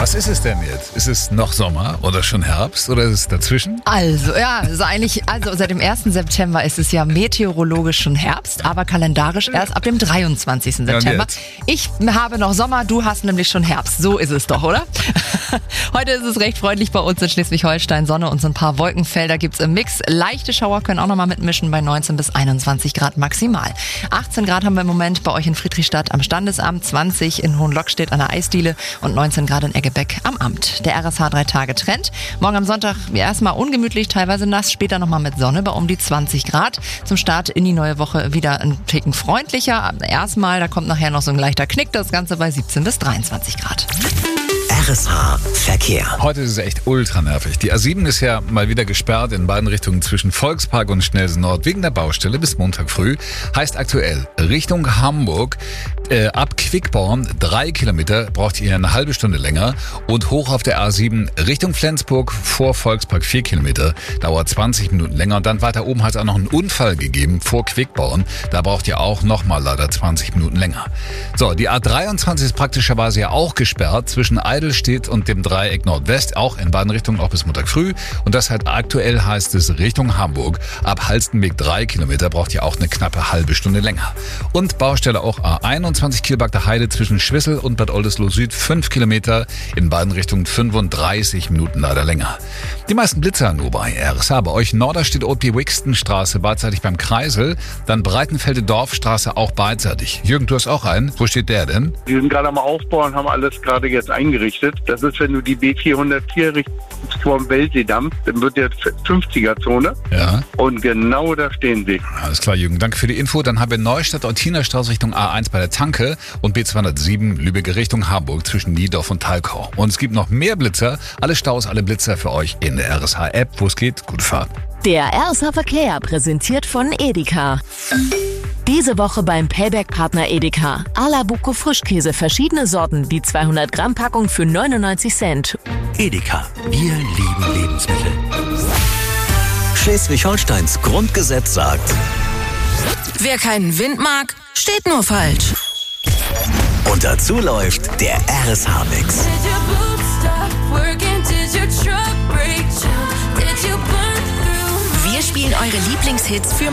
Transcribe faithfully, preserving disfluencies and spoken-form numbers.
Was ist es denn jetzt? Ist es noch Sommer oder schon Herbst oder ist es dazwischen? Also, ja, also eigentlich, also seit dem ersten September ist es ja meteorologisch schon Herbst, aber kalendarisch erst ab dem dreiundzwanzigsten September. Ich habe noch Sommer, du hast nämlich schon Herbst. So ist es doch, oder? Heute ist es recht freundlich bei uns in Schleswig-Holstein. Sonne und so ein paar Wolkenfelder gibt's im Mix. Leichte Schauer können auch nochmal mitmischen bei neunzehn bis einundzwanzig Grad maximal. achtzehn Grad haben wir im Moment bei euch in Friedrichstadt am Standesamt, zwanzig in Hohenlockstedt an der Eisdiele und neunzehn Grad in Eggebeck am Amt. Der R S H drei Tage Trend. Morgen am Sonntag erstmal ungemütlich, teilweise nass, später nochmal mit Sonne bei um die zwanzig Grad. Zum Start in die neue Woche wieder ein Ticken freundlicher. Erstmal, da kommt nachher noch so ein leichter Knick, das Ganze bei siebzehn bis dreiundzwanzig Grad. R S H Verkehr. Heute ist es echt ultra nervig. Die A sieben ist ja mal wieder gesperrt in beiden Richtungen zwischen Volkspark und Schnellsen Nord wegen der Baustelle bis Montag früh. Heißt aktuell Richtung Hamburg äh, ab Quickborn drei Kilometer braucht ihr eine halbe Stunde länger und hoch auf der A sieben Richtung Flensburg vor Volkspark vier Kilometer dauert zwanzig Minuten länger und dann weiter oben hat es auch noch einen Unfall gegeben vor Quickborn. Da braucht ihr auch nochmal leider zwanzig Minuten länger. So, die A dreiundzwanzig ist praktischerweise ja auch gesperrt zwischen Eidelstedt und dem Dreieck Nordwest, auch in beiden Richtungen, auch bis Montag früh. Und das halt aktuell heißt es Richtung Hamburg. Ab Halstenweg drei Kilometer braucht ihr auch eine knappe halbe Stunde länger. Und Baustelle auch A einundzwanzig Kielbagter Heide zwischen Schwissel und Bad Oldesloe Süd fünf Kilometer, in beiden Richtungen fünfunddreißig Minuten leider länger. Die meisten Blitzer nur bei R S H. Bei euch Norderstedt O P Wixtonstraße beidseitig beim Kreisel, dann Breitenfelde Dorfstraße auch beidseitig. Jürgen, du hast auch einen. Wo steht der denn? Die sind gerade am Aufbau und haben alles gerade jetzt eingerichtet. Das ist, wenn du die B vierhundertvier Richtung vom Weltseedamm, dann wird der fünfziger-Zone. Ja. Und genau da stehen sie. Alles klar, Jürgen. Danke für die Info. Dann haben wir Neustadt-Eutinerstraße Richtung A eins bei der Tanke und B zweihundertsieben Lübeck Richtung Hamburg zwischen Niedorf und Thalkau. Und es gibt noch mehr Blitzer. Alle Staus, alle Blitzer für euch in der R S H-App. Wo es geht, gute Fahrt. Der R S H Verkehr präsentiert von Edeka. Diese Woche beim Payback-Partner Edeka. Alabuco Frischkäse, verschiedene Sorten, die zweihundert Gramm Packung für neunundneunzig Cent. Edeka. Wir lieben Lebensmittel. Schleswig-Holsteins Grundgesetz sagt: Wer keinen Wind mag, steht nur falsch. Und dazu läuft der R S H-Mix. Wir spielen eure Lieblingshits für